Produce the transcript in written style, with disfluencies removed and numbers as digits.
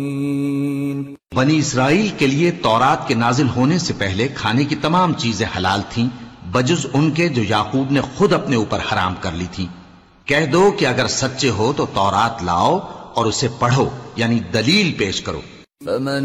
बनी इसराइल के लिए तौरात के नाजिल होने से पहले खाने की तमाम चीजें हलाल थीं, बजुज उनके जो याकूब ने खुद अपने ऊपर हराम कर ली थी। कह दो कि अगर सच्चे हो तो तौरात लाओ और उसे पढ़ो, यानी दलील पेश करो।